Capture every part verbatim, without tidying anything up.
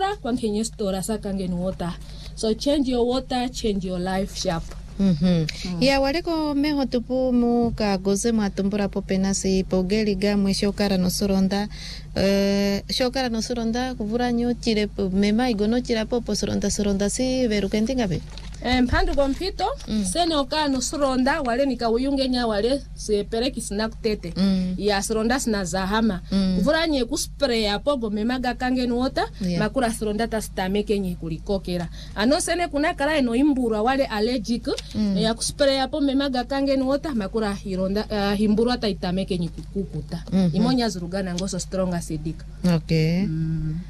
water kwa kenye store sakangen water. So change your water, change your life sharp. Mhm. Mm. Ya waleko meho tupu mu ka goze matumbura popenasi pogeli ga mwisho kara no soronda eh shokara no soronda kuvura nyo chire mema igono chira popo soronda soronda si verukenti ngabe. Eh, mpandu kompito mm. sene oka no soronda wale nikawuyunge nya wale sepeleki snack tete mm. ya soronda sina zahama mm. kuvura nye kuspray hapo gomemaga kangen water yeah. makura soronda ta stameke nye kulikokera ano sene kuna kala eno imburwa wale allergic mm. ya kuspray hapo memaga kangen water makura hironda uh, himburwa ta itameke nye kukukuta mm-hmm. imonya zurugana ngoso strong acidic. Okay. Mm.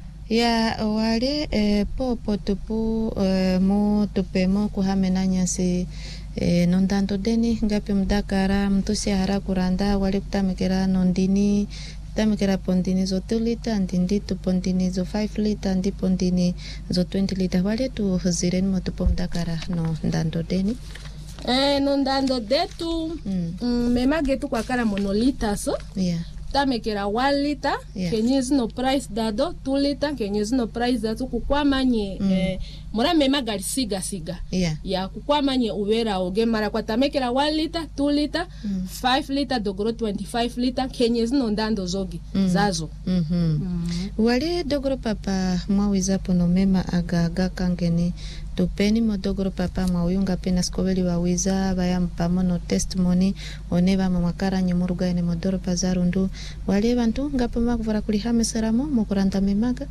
Ya wale eh, popo tupu eh, mo tupemo kuhamena nyasi eh, nondanto deni ngapi mdakara mtusi hara kuranda wale kutamikera nondini kutamikera pondini zo two liter ndindi tu pondini zo five liter ndi pondini zo twenty liter wale tu ziren mo tupo mdakara no ndando deni. Eh, nondando detu mm. mm, memage tu kwa kara monolita so yeah. tamekera one liter yeah. kenyezi no price dado two liter kenyezi no price dado kukwamanye mm. eh, mura mema gali siga siga yeah. ya kukwamanye uwera oge mara kwa tamekera one liter two liter mm. five liter dogoro twenty-five liter kenyezi no ndando zogi mm. zazo mhm mm mm. wale dogoro papa mwawiza pono mema aga aga kangeni tupeni modogoro papa mwauyunga pena skobeli wawiza baya mpamo no testimony oneba mamakara nyemuruga ene modoro pazarundu wale bantu ngapo makuvara kulihame seramo mukuranda memaga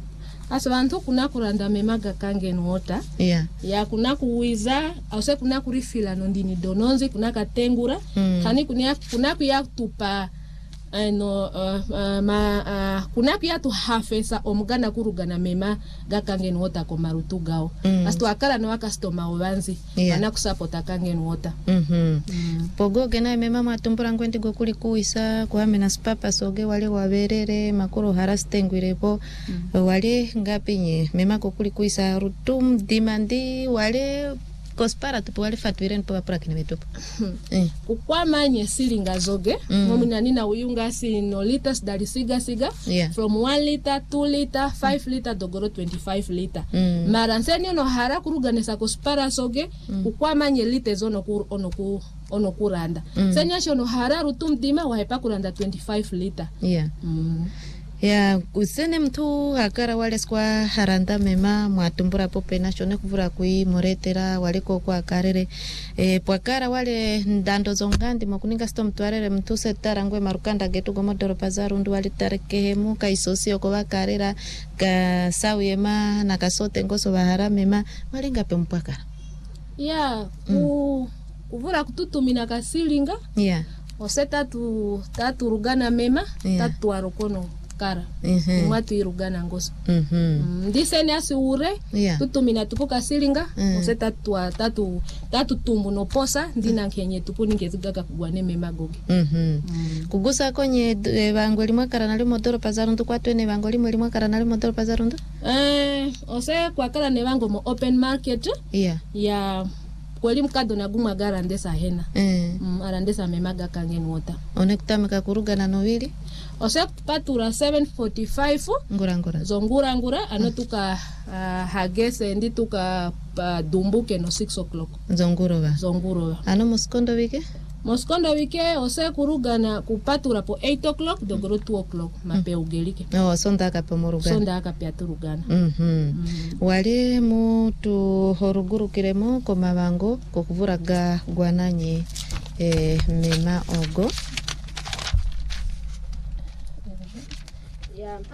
asa bantu kuna kuranda memaga kangen water yeah. ya kuna kuwiza ause kuna kurifila nondini dononzi kuna katengura mm. kani kuna kuna kuya tupa ano uh, uh, ma uh, kuna pia tu hafesa omugana kurugana mema gakangen water ko marutu gao mm. astu akala no customer obanzi yeah. ana kusupporta kangen water mhm mm. pogo gena mema matumbura ngwendi gokuli kuisa kuhamena spapa soge wale waberere makuru harastengwirepo mm. wale ngapinye mema gokuli kuisa rutum dimandi wale kospara tupo wale fatwiren po apura kine betupo eh kukwamanye silinga zoge mm. momina nina uyunga si no liters dali siga siga yeah. from one liter two liter five mm. liter dogoro twenty-five liter mm. maransenyo no hara kuruganesa kospara soge mm. kukwamanye liters ono ku ono ku ono kuranda mm. senya shono hara rutum dima wahepa kuranda twenty-five liter yeah mm. ya kusene mtu hakara wale skwa haranda mema mwatumbura pope nashone kuvura kui moretera wale kwa karere e pwakara wale ndando zongandi mokuninga sto mtwarere mtu setara ngwe marukanda getu gomodoro pazaru ndu wale tarekehemu kaisosio kwa karera ka sawiyema na kasote ngoso bahara mema wale ngape mpwakara ya ku mm. kuvura kututumina kasilinga ya oseta tu tatu rugana mema yeah. tatu arokono kara mhm mwatu irugana ngoso mhm mm, ndisene asiure yeah. tutumina tupuka silinga mm. oseta twa tatu tatu tumbu no posa ndina kenye tupuni ngezigaga kugwane memagogi mhm mm. kugusa konye e, bangoli mwakara nali modoro pazarundu kwatwe ne bangoli mwali mwakara nali modoro pazarundu eh ose kwa kala ne bango mo open market yeah ya kweli mkado na guma garandesa hena mm. mm, arandesa memaga kangen water onekutamika kuruga na novili ose patura seven forty-five ngura ngura zongura ngura anotuka uh, hagese ndi tuka uh, dumbuke no six o'clock zonguro zonguro ano muskondo wike muskondo wike ose kuruga na kupatura po eight o'clock dogoro two o'clock mape ugelike oh sonda ka pe muruga sonda ka pe turugana mhm mm. wale mutu horuguru kiremo ko mabango ko kuvuraga gwananye eh mema ogo ya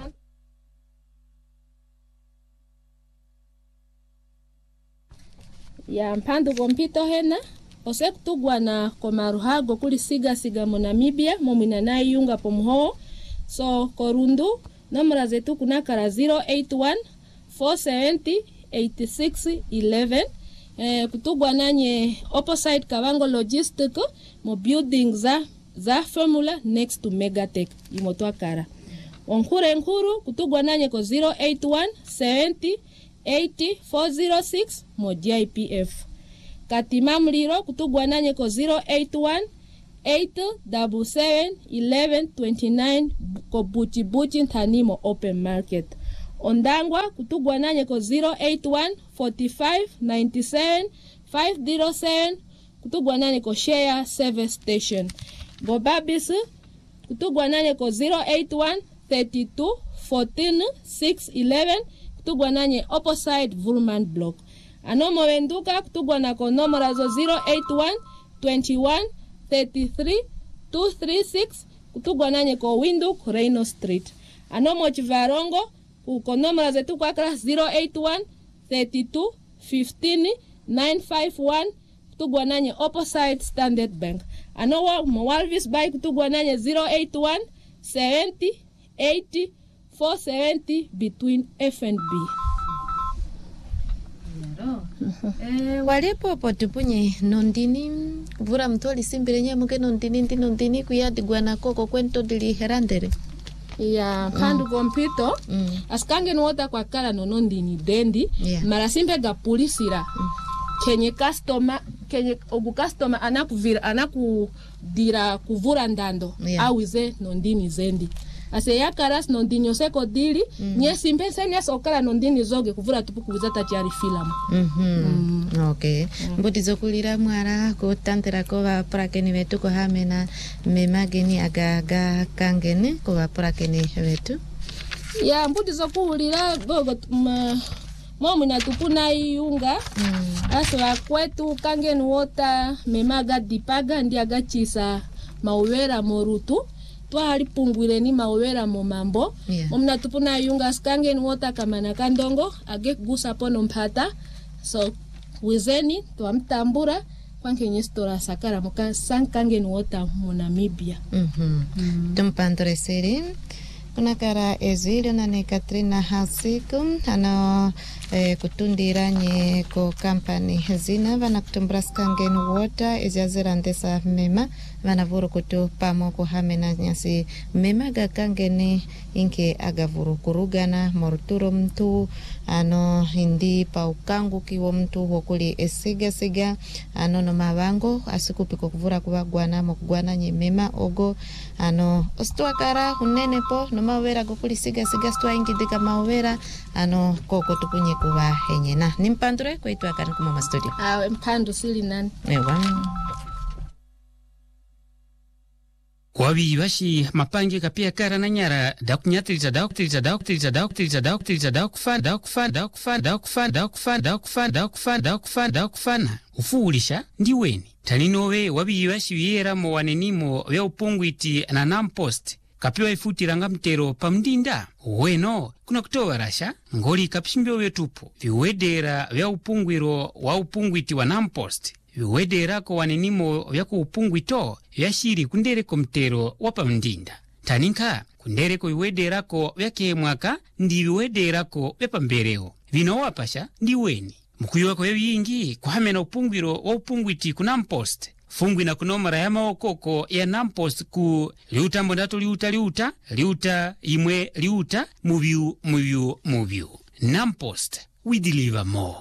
ya mpandu kompito hena ose kutugwa na komaruhago kuli siga siga mo Namibia momina na yunga pomho so korundu namra zetu kuna kara zero eight one four seven zero eight six one one eh kutugwa nanye opposite Kavango Logistic mo building za za formula next to Megatech imotwa kara onkure nkuru kutugwa nanye ko zero eight one seven zero eight zero four zero six mo J I P F katima mliro kutugwa nanye ko zero eight one eight seven seven one one two nine ko buchi buchi tanimo open market Ondangwa kutugwa nanye ko zero eight one four five nine seven five zero seven kutugwa nanye ko Share Service Station. Bobabis kutugwa nanye ko zero eight one three two fourteen six eleven kutugwa nanye opposite Vulman Block. Anomo wenduka kutugwa na ko nomora zo zero eight one two one three three two three six kutugwa nanye ko Windhoek Reino Street. Anomo chivarongo kuko nomora zetu kwa kala zero eight one three two fifteen nine five one kutugwa nanye opposite Standard Bank. Anowa Mwalvis by kutugwa nanye zero eight one seventy eighty four seventy between F and B. Eh, walipo potupunye nondini vura mtoli simbire nye muke nondini ndi nondini kuyadi guana koko kwento dili herandere ya kandu kompito mm. askange nuota kwa kala no nondini dendi yeah. mara simpe ga pulisira mm. kenye customer kenye ogu customer anakuvira anakudira kuvura ndando yeah. awize nondini zendi ase yakaras nondinyo seko dili mm. nye simpe senya sokala nondini zoge kuvura tupu kuvizata chari filamu mhm mm mm. okay mm. mboti zokulira mwara ko tantera ko va prakeni vetu ko hamena memageni agaga kangene ko va prakeni vetu ya mboti zokulira gogo momu na tupuna iunga mm. aswa kwetu kangeni wota memaga dipaga ndiaga chisa mauwera morutu twali pungwire ni mauwera mo mambo yeah. Momna tupuna yunga skangen wota kama na kandongo age gusa pono mpata so wizeni twamtambura kwankenye stora sakara muka sankangen wota mo Namibia mhm mm mm. tumpandre seri kuna kara ezilio na ne Katrina Hasikum ano eh, kutundiranye ko company zina vana kutumbra skangen water ezazira ndesa mema vana vuru kutu pamo ko hamena nyasi mema gakangene inke agavuru kurugana morturo mtu ano hindi paukangu kiwo mtu wokuli esiga siga ano no mavango asikupiko kuvura kubagwana mokugwana nyemema ogo ano ostwa kara unene po no mawera gokuli siga siga stwa ingidika mawera ano koko tupunye kuba henyena nimpandure kweitwa kari kuma studio ah mpandu sili nani ewa wabi bashi mapange kapia kara na nyara dakunyatiriza dakutriza dakutriza dakutriza dakutriza dakufana dakufana dakufana dakufana dakufana dakufana dakufana dakufana dakufana ufuulisha ndiweni talinowe wabi bashi yera mo wanenimo ya upungwiti na nampost kapiwa ifutiranga mtero pamdinda weno kuna kutowa rasha ngoli kapishmbio wetupo viwedera vya upungwiro wa upungwiti wa nampost viwedera ko wanenimo vya ku upungwito vyashiri kundere ko mtero wa pamdinda taninka kundere ko viwedera ko vyake mwaka ndi viwedera ko vya pambereo vino wapasha ndiweni mkuyiwa ko yingi kuhamena upungwiro wa upungwiti ku nampost fungwi na kunomara ya maokoko ya nampost ku liuta mbondato liuta liuta liuta imwe liuta muvyu muvyu muvyu nampost we deliver more.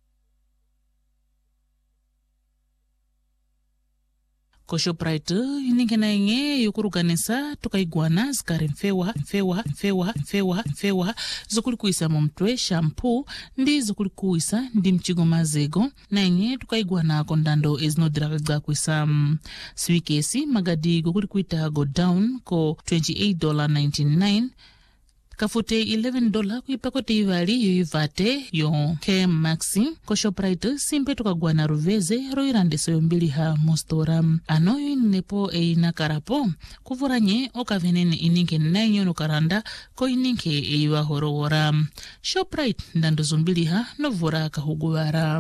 Koshoprite ininge na inge yukuruganisa tukaigwana zikari mfewa mfewa mfewa mfewa mfewa zokuli kuisa mumtwe shampoo ndi zokuli kuisa ndi mchigo mazego na inge tukaigwana kondando ezinodiraga kuisa um, swikesi magadi gokuli kuita go down ko twenty-eight dollars and ninety-nine kafute eleven dollars kuipakote ivali yoivate yo K Maxi ko Shoprite simpe tukagwana ruveze roirandeso yombili ha mostora anoyo inepo eina karapo kuvuranye okavenene ininke nainyo nukaranda ko ininke eiwa horowora Shoprite ndando zombili ha novura kahuguwara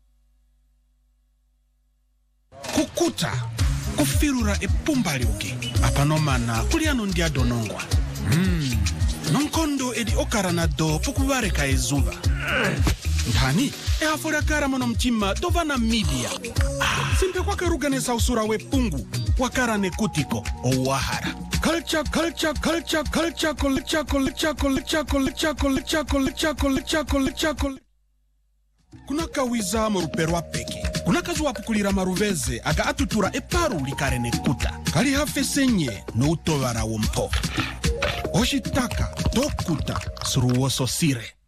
kukuta kufirura epumbaliuke apanomana kuliano ndia donongwa mm. nonkondo edi okarana do pukuvareka ezuva ndani ehafura kara mono mchima dova Namibia ah, simpe kwa keruganesa usura wepungu wakara nekutiko owahara culture culture culture culture culture culture culture culture culture culture culture culture kuna kawiza moruperwa peke kuna kazu wapukulira maruveze aga atutura eparu likare nekuta kali hafesenye no utovara wompo oshitaka tokuta suruoso sire.